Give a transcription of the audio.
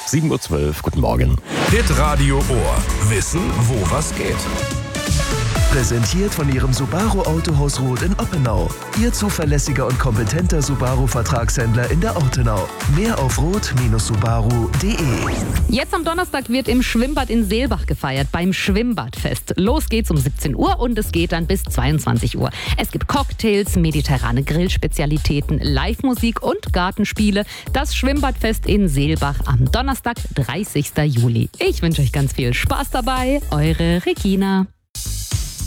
7:12 Uhr, guten Morgen. Hitradio Ohr. Wissen, wo was geht. Präsentiert von Ihrem Subaru Autohaus Roth in Oppenau. Ihr zuverlässiger und kompetenter Subaru-Vertragshändler in der Ortenau. Mehr auf roth-subaru.de. Jetzt am Donnerstag wird im Schwimmbad in Seelbach gefeiert, beim Schwimmbadfest. Los geht's um 17 Uhr und es geht dann bis 22 Uhr. Es gibt Cocktails, mediterrane Grillspezialitäten, Live-Musik und Gartenspiele. Das Schwimmbadfest in Seelbach am Donnerstag, 30. Juli. Ich wünsche euch ganz viel Spaß dabei. Eure Regina.